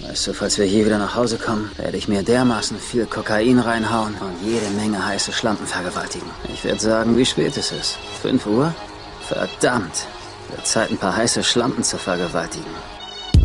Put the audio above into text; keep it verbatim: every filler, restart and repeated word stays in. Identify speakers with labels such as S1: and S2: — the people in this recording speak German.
S1: Weißt du, falls wir hier wieder nach Hause kommen, werde ich mir dermaßen viel Kokain reinhauen und jede Menge heiße Schlampen vergewaltigen. Ich werde sagen, wie spät es ist. Fünf Uhr? Verdammt. Wird Zeit, ein paar heiße Schlampen zu vergewaltigen.